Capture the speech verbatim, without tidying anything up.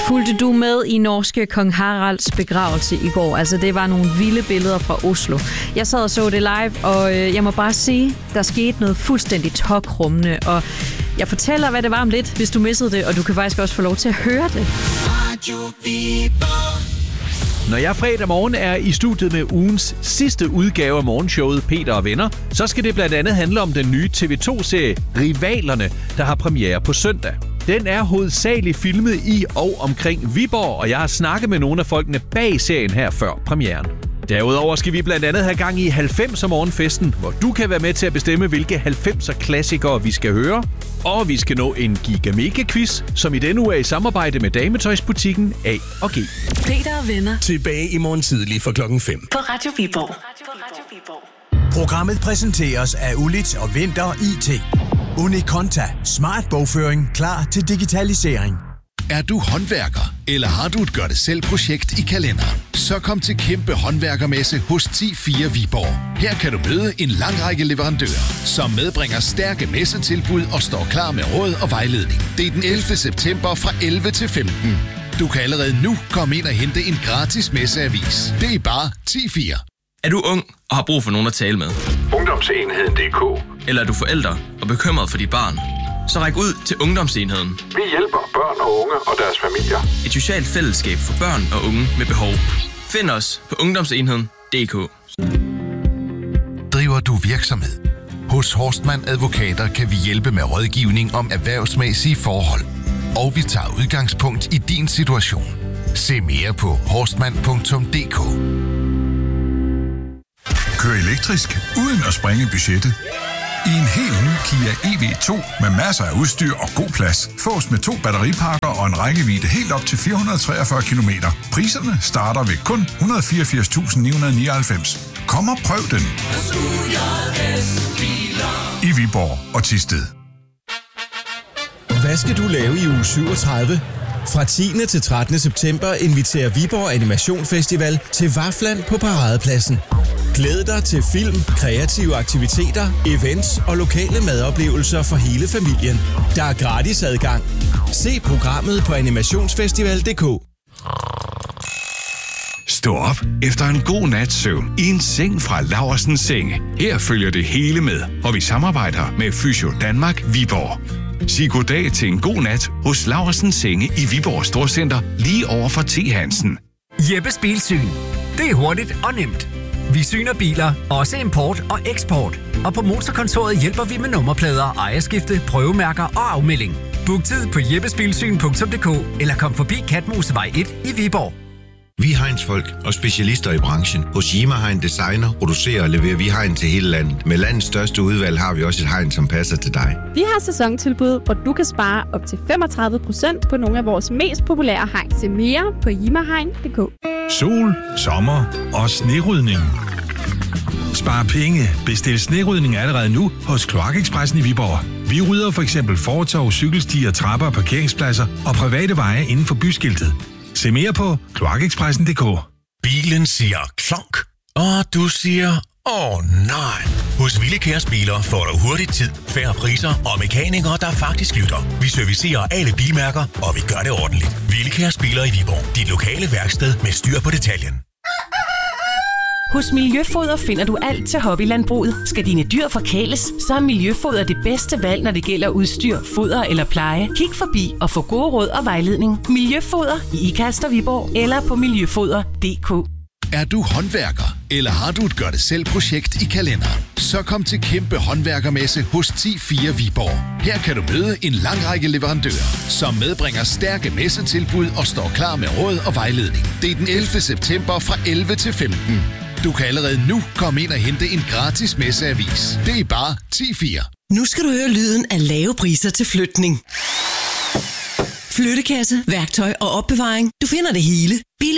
Fulgte du med i norske kong Haralds begravelse i går? Altså, det var nogle vilde billeder fra Oslo. Jeg sad og så det live, og øh, jeg må bare sige, der skete noget fuldstændig tokrummende, og jeg fortæller, hvad det var om lidt, hvis du missede det, og du kan faktisk også få lov til at høre det. Når jeg fredag morgen er i studiet med ugens sidste udgave af morgenshowet Peter og Venner, så skal det blandt andet handle om den nye T V to-serie Rivalerne, der har premiere på søndag. Den er hovedsageligt filmet i og omkring Viborg, og jeg har snakket med nogle af folkene bag serien her før premieren. Derudover skal vi blandt andet have gang i halvfemser morgenfesten, hvor du kan være med til at bestemme, hvilke halvfemser klassikere vi skal høre. Og vi skal nå en gigamega-quiz, som i denne uge er i samarbejde med dametøjsbutikken A og G. Peter og Venner. Tilbage i morgen tidlig fra klokken fem. På Radio Viborg. Programmet præsenteres af Ulit og Vinter I T. Unikonta. Smart bogføring klar til digitalisering. Er du håndværker, eller har du et gør-det-selv-projekt i kalenderen? Så kom til Kæmpe Håndværkermesse hos ti fire Viborg. Her kan du møde en lang række leverandører, som medbringer stærke messetilbud og står klar med råd og vejledning. Det er den ellevte september fra elleve til femten. Du kan allerede nu komme ind og hente en gratis messeavis. Det er bare ti fire. Er du ung og har brug for nogen at tale med? Ungdomsenheden punktum d k. Eller er du forælder og bekymret for dit barn? Så ræk ud til Ungdomsenheden. Vi hjælper børn og unge og deres familier. Et socialt fællesskab for børn og unge med behov. Find os på ungdomsenheden punktum d k. Driver du virksomhed? Hos Horstmann Advokater kan vi hjælpe med rådgivning om erhvervsmæssige forhold. Og vi tager udgangspunkt i din situation. Se mere på horstmann punktum d k. Kør elektrisk uden at sprænge budgettet. I en helt ny Kia E V to med masser af udstyr og god plads. Fås med to batteripakker og en rækkevidde helt op til fire hundrede og treogfyrre kilometer. Priserne starter ved kun et hundrede og fireogfirs tusind ni hundrede og nioghalvfems. Kom og prøv den. I Viborg og Thisted. Hvad skal du lave i uge syvogtredive? Fra tiende til trettende september inviterer Viborg Animation Festival til Vafland på Paradepladsen. Glæd dig til film, kreative aktiviteter, events og lokale madoplevelser for hele familien. Der er gratis adgang. Se programmet på animationsfestival punktum d k. Stå op efter en god nats søvn i en seng fra Laursens Senge. Her følger det hele med, og vi samarbejder med Fysio Danmark Viborg. Sig goddag til en god nat hos Laursens Senge i Viborg Storcenter lige over for T. Hansen. Jeppes Bilsyn. Det er hurtigt og nemt. Vi syner biler, også import og eksport. Og på Motorkontoret hjælper vi med nummerplader, ejerskifte, prøvemærker og afmelding. Book tid på jeppesbilsyn punktum d k eller kom forbi Katmosevej et i Viborg. Vi er Heinz-folk og specialister i branchen. Hos Yima Hein Designer producerer og leverer vi hegn til hele landet. Med landets største udvalg har vi også et hegn, som passer til dig. Vi har sæsontilbud, hvor du kan spare op til femogtredive procent på nogle af vores mest populære hegn. Se mere på jimahegn punktum d k. Sol, sommer og snerydning. Spar penge. Bestil snerydning allerede nu hos Kloakekspressen i Viborg. Vi rydder for eksempel fortov, cykelstier, trapper, parkeringspladser og private veje inden for byskiltet. Se mere på kloakekspressen punktum d k. Bilen siger klonk, og du siger åh nej. Hos Villikærs Biler får du hurtigt tid, færre priser og mekanikere, der faktisk lytter. Vi servicerer alle bilmærker, og vi gør det ordentligt. Villikærs Biler i Viborg. Dit lokale værksted med styr på detaljen. Hos Miljøfoder finder du alt til hobbylandbruget. Skal dine dyr forkæles, så er Miljøfoder det bedste valg, når det gælder udstyr, foder eller pleje. Kig forbi og få gode råd og vejledning. Miljøfoder i Ikast og Viborg eller på miljøfoder punktum d k. Er du håndværker, eller har du et gør-det-selv-projekt i kalenderen? Så kom til Kæmpe Håndværkermesse hos ti fire Viborg. Her kan du møde en lang række leverandører, som medbringer stærke messetilbud og står klar med råd og vejledning. Det er den ellevte september fra elleve til femten. Du kan allerede nu komme ind og hente en gratis messeavis. Det er bare ti fire. Nu skal du høre lyden af lave priser til flytning. Flyttekasse, værktøj og opbevaring. Du finder det hele billigt.